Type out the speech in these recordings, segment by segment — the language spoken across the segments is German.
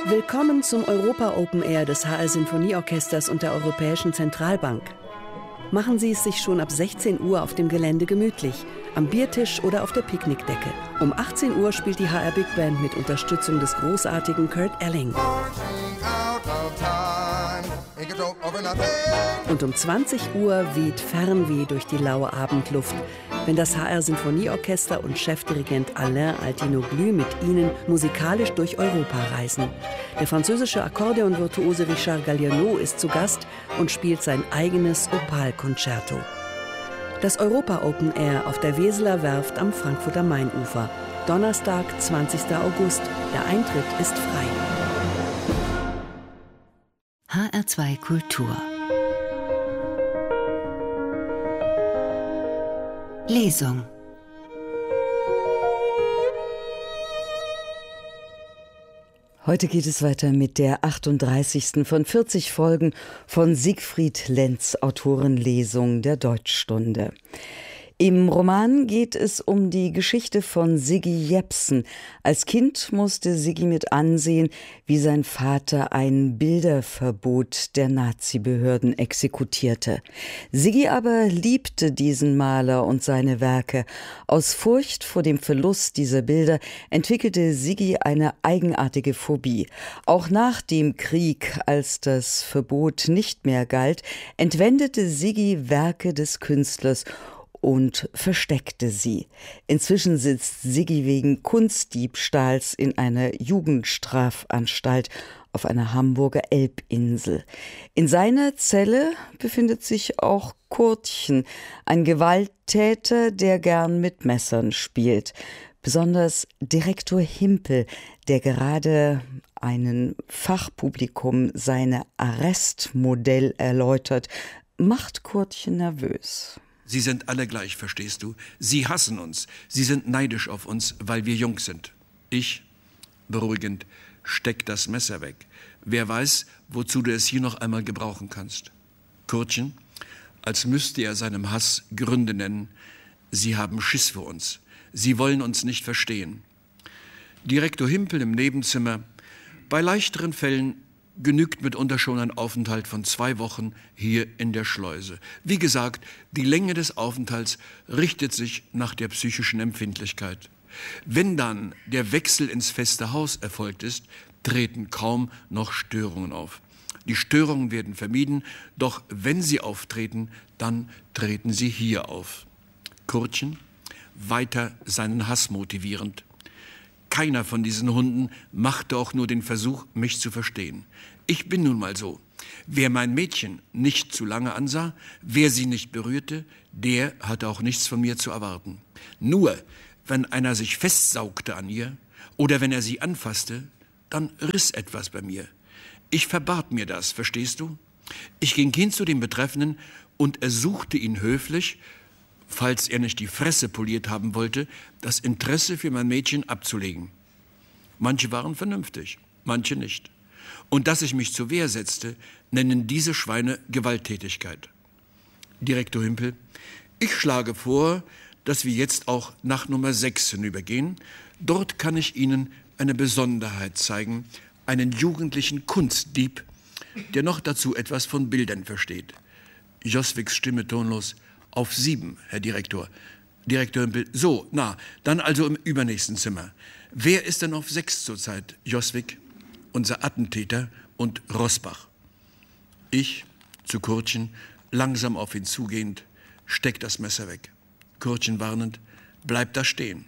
Willkommen zum Europa Open Air des HR Sinfonieorchesters und der Europäischen Zentralbank. Machen Sie es sich schon ab 16 Uhr auf dem Gelände gemütlich, am Biertisch oder auf der Picknickdecke. Um 18 Uhr spielt die HR Big Band mit Unterstützung des großartigen Kurt Elling. Und um 20 Uhr weht Fernweh durch die laue Abendluft, wenn das HR Sinfonieorchester und Chefdirigent Alain Altinoglu mit ihnen musikalisch durch Europa reisen. Der französische Akkordeonvirtuose Richard Galliano ist zu Gast und spielt sein eigenes Opal-Concerto. Das Europa Open Air auf der Weseler Werft am Frankfurter Mainufer. Donnerstag, 20. August. Der Eintritt ist frei. HR2 Kultur. Lesung. Heute geht es weiter mit der 38. von 40 Folgen von Siegfried Lenz Autorenlesung der Deutschstunde. Im Roman geht es um die Geschichte von Siggi Jepsen. Als Kind musste Siggi mit ansehen, wie sein Vater ein Bilderverbot der Nazibehörden exekutierte. Siggi aber liebte diesen Maler und seine Werke. Aus Furcht vor dem Verlust dieser Bilder entwickelte Siggi eine eigenartige Phobie. Auch nach dem Krieg, als das Verbot nicht mehr galt, entwendete Siggi Werke des Künstlers und versteckte sie. Inzwischen sitzt Siggi wegen Kunstdiebstahls in einer Jugendstrafanstalt auf einer Hamburger Elbinsel. In seiner Zelle befindet sich auch Kurtchen, ein Gewalttäter, der gern mit Messern spielt. Besonders Direktor Himpel, der gerade einem Fachpublikum seine Arrestmodell erläutert, macht Kurtchen nervös. Sie sind alle gleich, verstehst du? Sie hassen uns. Sie sind neidisch auf uns, weil wir jung sind. Ich, beruhigend, steck das Messer weg. Wer weiß, wozu du es hier noch einmal gebrauchen kannst. Kurtchen, als müsste er seinem Hass Gründe nennen. Sie haben Schiss vor uns. Sie wollen uns nicht verstehen. Direktor Himpel im Nebenzimmer. Bei leichteren Fällen genügt mitunter schon ein Aufenthalt von 2 Wochen hier in der Schleuse. Wie gesagt, die Länge des Aufenthalts richtet sich nach der psychischen Empfindlichkeit. Wenn dann der Wechsel ins feste Haus erfolgt ist, treten kaum noch Störungen auf. Die Störungen werden vermieden, doch wenn sie auftreten, dann treten sie hier auf. Kurtchen, weiter seinen Hass motivierend. Keiner von diesen Hunden machte auch nur den Versuch, mich zu verstehen. Ich bin nun mal so. Wer mein Mädchen nicht zu lange ansah, wer sie nicht berührte, der hatte auch nichts von mir zu erwarten. Nur, wenn einer sich festsaugte an ihr oder wenn er sie anfasste, dann riss etwas bei mir. Ich verbat mir das, verstehst du? Ich ging hin zu dem Betreffenden und ersuchte ihn höflich, falls er nicht die Fresse poliert haben wollte, das Interesse für mein Mädchen abzulegen. Manche waren vernünftig, manche nicht. Und dass ich mich zur Wehr setzte, nennen diese Schweine Gewalttätigkeit. Direktor Himpel, ich schlage vor, dass wir jetzt auch nach Nummer 6 hinübergehen. Dort kann ich Ihnen eine Besonderheit zeigen, einen jugendlichen Kunstdieb, der noch dazu etwas von Bildern versteht. Joswigs Stimme tonlos. Auf 7, Herr Direktor. Direktor Himpel, so, na, dann also im übernächsten Zimmer. Wer ist denn auf 6 zurzeit? Joswig, unser Attentäter und Rosbach. Ich, zu Kurtchen, langsam auf ihn zugehend, steck das Messer weg. Kurtchen warnend, bleib da stehen.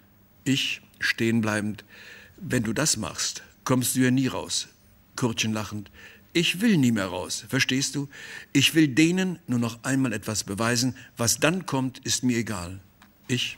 Ich, stehen bleibend, wenn du das machst, kommst du ja nie raus. Kurtchen lachend, ich will nie mehr raus, verstehst du? Ich will denen nur noch einmal etwas beweisen. Was dann kommt, ist mir egal. Ich.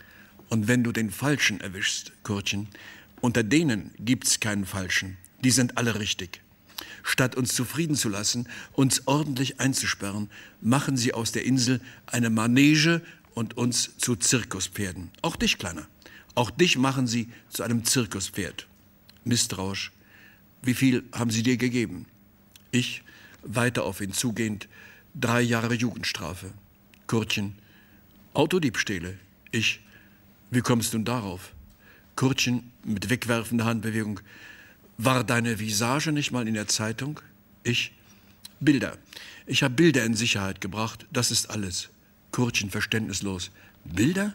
Und wenn du den Falschen erwischst, Kurtchen, unter denen gibt's keinen Falschen. Die sind alle richtig. Statt uns zufrieden zu lassen, uns ordentlich einzusperren, machen sie aus der Insel eine Manege und uns zu Zirkuspferden. Auch dich, Kleiner. Auch dich machen sie zu einem Zirkuspferd. Misstrauisch. Wie viel haben sie dir gegeben? Ich, weiter auf ihn zugehend, 3 Jahre Jugendstrafe. Kurtchen, Autodiebstähle. Ich, wie kommst du darauf? Kurtchen mit wegwerfender Handbewegung. War deine Visage nicht mal in der Zeitung? Ich: Bilder. Ich habe Bilder in Sicherheit gebracht, das ist alles. Kurtchen verständnislos: Bilder?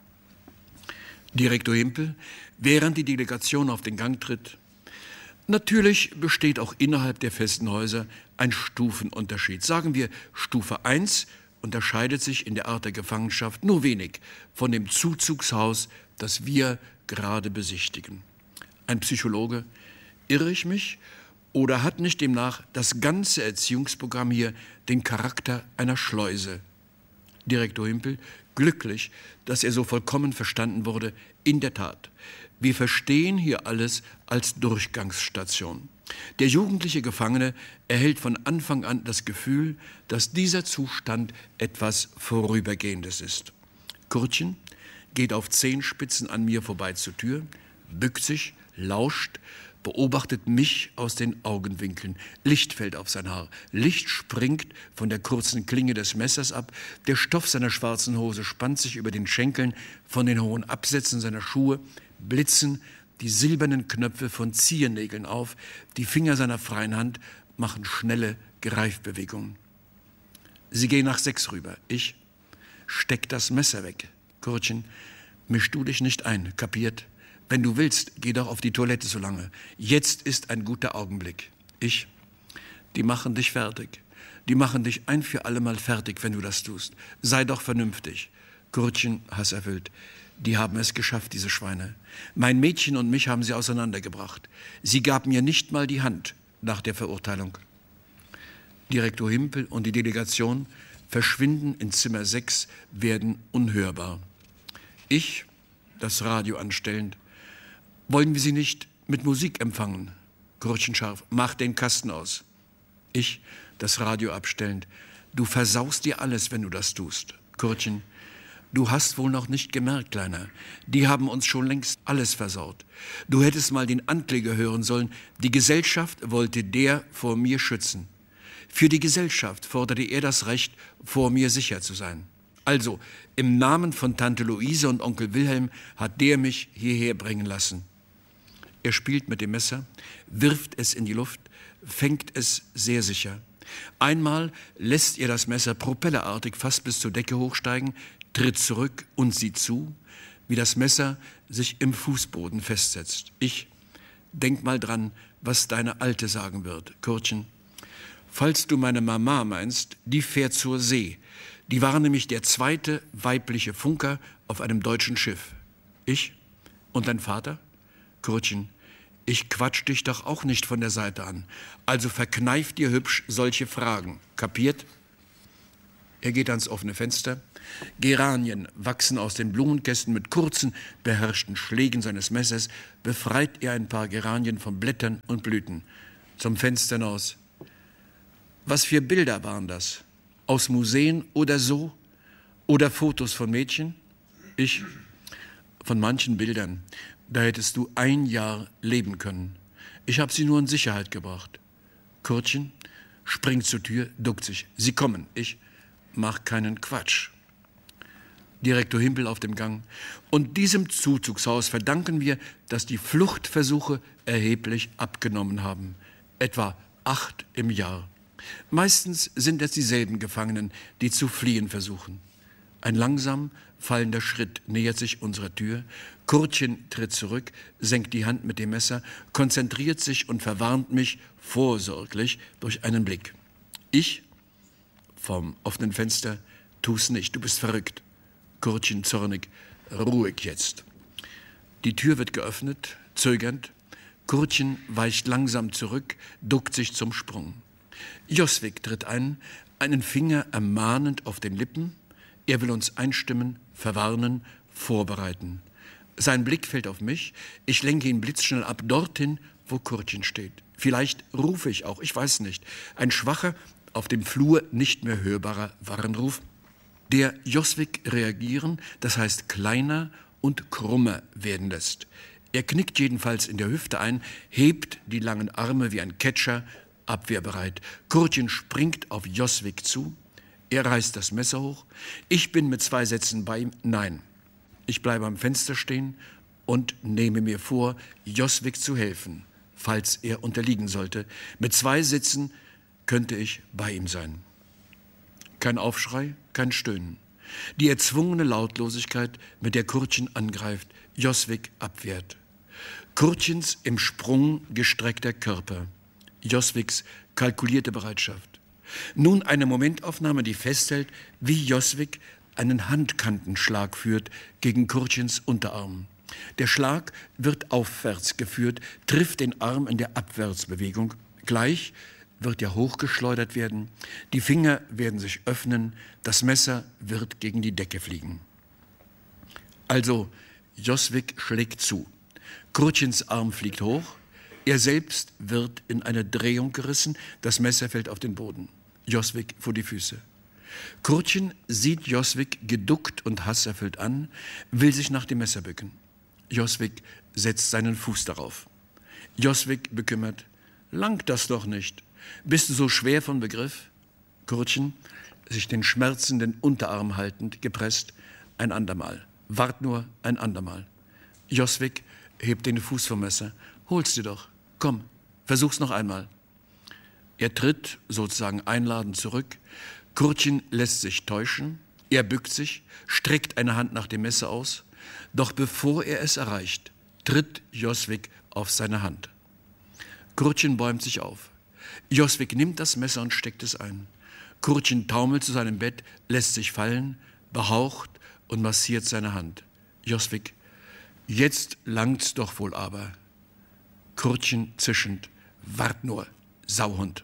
Direktor Himpel, während die Delegation auf den Gang tritt: Natürlich besteht auch innerhalb der festen Häuser ein Stufenunterschied. Sagen wir, Stufe 1 unterscheidet sich in der Art der Gefangenschaft nur wenig von dem Zuzugshaus, das wir gerade besichtigen. Ein Psychologe: Irre ich mich? Oder hat nicht demnach das ganze Erziehungsprogramm hier den Charakter einer Schleuse? Direktor Himpel, glücklich, dass er so vollkommen verstanden wurde. In der Tat, wir verstehen hier alles als Durchgangsstation. Der jugendliche Gefangene erhält von Anfang an das Gefühl, dass dieser Zustand etwas Vorübergehendes ist. Kurtchen geht auf Zehenspitzen an mir vorbei zur Tür, bückt sich, lauscht, beobachtet mich aus den Augenwinkeln. Licht fällt auf sein Haar. Licht springt von der kurzen Klinge des Messers ab. Der Stoff seiner schwarzen Hose spannt sich über den Schenkeln. Von den hohen Absätzen seiner Schuhe blitzen die silbernen Knöpfe von Ziehennägeln auf. Die Finger seiner freien Hand machen schnelle Greifbewegungen. Sie gehen nach 6 rüber. Ich: Steck das Messer weg. Kurtchen: Misch du dich nicht ein, kapiert? Wenn du willst, geh doch auf die Toilette so lange. Jetzt ist ein guter Augenblick. Ich: Die machen dich fertig. Die machen dich ein für alle Mal fertig, wenn du das tust. Sei doch vernünftig. Kurtchen, hasserfüllt: Die haben es geschafft, diese Schweine. Mein Mädchen und mich haben sie auseinandergebracht. Sie gab mir nicht mal die Hand nach der Verurteilung. Direktor Himpel und die Delegation verschwinden in Zimmer 6, werden unhörbar. Ich, das Radio anstellend: Wollen wir sie nicht mit Musik empfangen? Kurtchen scharf: Mach den Kasten aus. Ich, das Radio abstellend: Du versaust dir alles, wenn du das tust. Kurtchen: Du hast wohl noch nicht gemerkt, Kleiner. Die haben uns schon längst alles versaut. Du hättest mal den Ankläger hören sollen. Die Gesellschaft wollte der vor mir schützen. Für die Gesellschaft forderte er das Recht, vor mir sicher zu sein. Also, im Namen von Tante Luise und Onkel Wilhelm hat der mich hierher bringen lassen. Er spielt mit dem Messer, wirft es in die Luft, fängt es sehr sicher. Einmal lässt er das Messer propellerartig fast bis zur Decke hochsteigen, tritt zurück und sieht zu, wie das Messer sich im Fußboden festsetzt. Ich: Denk mal dran, was deine Alte sagen wird. Kurtchen: Falls du meine Mama meinst, die fährt zur See. Die war nämlich der 2. weibliche Funker auf einem deutschen Schiff. Ich: Und dein Vater? Kurtchen: Ich quatsch dich doch auch nicht von der Seite an. Also verkneif dir hübsch solche Fragen. Kapiert? Er geht ans offene Fenster. Geranien wachsen aus den Blumenkästen. Mit kurzen, beherrschten Schlägen seines Messers befreit er ein paar Geranien von Blättern und Blüten. Zum Fenster hinaus: Was für Bilder waren das? Aus Museen oder so? Oder Fotos von Mädchen? Ich: Von manchen Bildern. Da hättest du 1 Jahr leben können. Ich habe sie nur in Sicherheit gebracht. Kurtchen springt zur Tür, duckt sich. Sie kommen. Ich: Mach keinen Quatsch. Direktor Himpel auf dem Gang: Und diesem Zuzugshaus verdanken wir, dass die Fluchtversuche erheblich abgenommen haben. Etwa 8 im Jahr. Meistens sind es dieselben Gefangenen, die zu fliehen versuchen. Ein langsam fallender Schritt nähert sich unserer Tür. Kurtchen tritt zurück, senkt die Hand mit dem Messer, konzentriert sich und verwarnt mich vorsorglich durch einen Blick. Ich: Vom offenen Fenster: Tu's nicht, du bist verrückt. Kurtchen zornig: Ruhig jetzt. Die Tür wird geöffnet, zögernd. Kurtchen weicht langsam zurück, duckt sich zum Sprung. Joswig tritt ein, einen Finger ermahnend auf den Lippen. Er will uns einstimmen, verwarnen, vorbereiten. Sein Blick fällt auf mich. Ich lenke ihn blitzschnell ab, dorthin, wo Kurtchen steht. Vielleicht rufe ich auch, ich weiß nicht. Ein schwacher, auf dem Flur nicht mehr hörbarer Warnruf, der Joswig reagieren, das heißt kleiner und krummer werden lässt. Er knickt jedenfalls in der Hüfte ein, hebt die langen Arme wie ein Catcher, abwehrbereit. Kurtchen springt auf Joswig zu. Er reißt das Messer hoch. Ich bin mit 2 Sätzen bei ihm. Nein, ich bleibe am Fenster stehen und nehme mir vor, Joswig zu helfen. falls er unterliegen sollte. Mit 2 Sitzen könnte ich bei ihm sein. Kein Aufschrei, kein Stöhnen. Die erzwungene Lautlosigkeit, mit der Kurtchen angreift, Joswig abwehrt. Kurtchens im Sprung gestreckter Körper, Joswigs kalkulierte Bereitschaft. Nun eine Momentaufnahme, die festhält, wie Joswig einen Handkantenschlag führt gegen Kurtchens Unterarm. Der Schlag wird aufwärts geführt, trifft den Arm in der Abwärtsbewegung. Gleich wird er hochgeschleudert werden, die Finger werden sich öffnen, das Messer wird gegen die Decke fliegen. Also, Joswig schlägt zu. Kurtchens Arm fliegt hoch, er selbst wird in eine Drehung gerissen, das Messer fällt auf den Boden. Joswig vor die Füße. Kurtchen sieht Joswig geduckt und hasserfüllt an, will sich nach dem Messer bücken. Joswig setzt seinen Fuß darauf. Joswig bekümmert: Langt das doch nicht. Bist du so schwer von Begriff? Kurtchen, sich den schmerzenden Unterarm haltend, gepresst: Ein andermal. Wart nur ein andermal. Joswig hebt den Fuß vom Messer. Hol's dir doch. Komm, versuch's noch einmal. Er tritt sozusagen einladend zurück. Kurtchen lässt sich täuschen. Er bückt sich, streckt eine Hand nach dem Messer aus. Doch bevor er es erreicht, tritt Joswig auf seine Hand. Kurtchen bäumt sich auf. Joswig nimmt das Messer und steckt es ein. Kurtchen taumelt zu seinem Bett, lässt sich fallen, behaucht und massiert seine Hand. Joswig: Jetzt langt's doch wohl aber. Kurtchen zischend: Wart nur, Sauhund.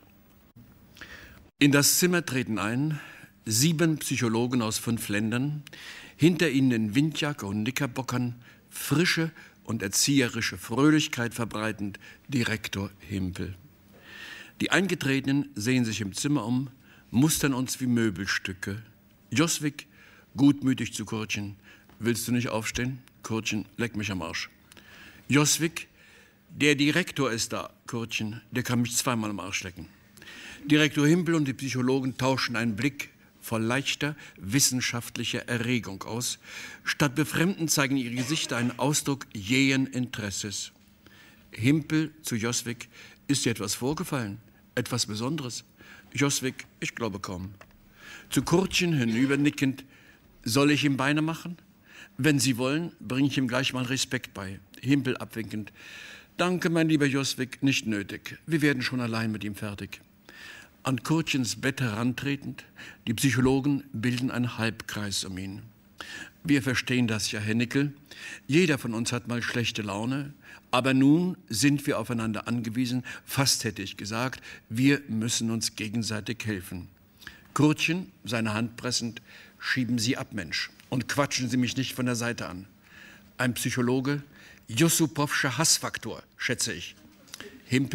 In das Zimmer treten ein 7 Psychologen aus 5 Ländern, hinter ihnen in Windjacke und Knickerbockern, frische und erzieherische Fröhlichkeit verbreitend, Direktor Himpel. Die Eingetretenen sehen sich im Zimmer um, mustern uns wie Möbelstücke. Joswig gutmütig zu Kurtchen: Willst du nicht aufstehen? Kurtchen: Leck mich am Arsch. Joswig: Der Direktor ist da. Kurtchen: Der kann mich 2-mal am Arsch lecken. Direktor Himpel und die Psychologen tauschen einen Blick voll leichter wissenschaftlicher Erregung aus. Statt befremdend zeigen ihre Gesichter einen Ausdruck jähen Interesses. Himpel zu Joswig: Ist dir etwas vorgefallen? Etwas Besonderes? Joswig: Ich glaube kaum. Zu Kurtchen hinübernickend: Soll ich ihm Beine machen? Wenn Sie wollen, bringe ich ihm gleich mal Respekt bei. Himpel abwinkend: Danke, mein lieber Joswig, nicht nötig. Wir werden schon allein mit ihm fertig. An Kurtchens Bett herantretend, die Psychologen bilden einen Halbkreis um ihn. Wir verstehen das ja, Herr Nickel. Jeder von uns hat mal schlechte Laune, aber nun sind wir aufeinander angewiesen, fast hätte ich gesagt, wir müssen uns gegenseitig helfen. Kurtchen, seine Hand pressend: Schieben Sie ab, Mensch, und quatschen Sie mich nicht von der Seite an. Ein Psychologe: Jussupowscher Hassfaktor, schätze ich.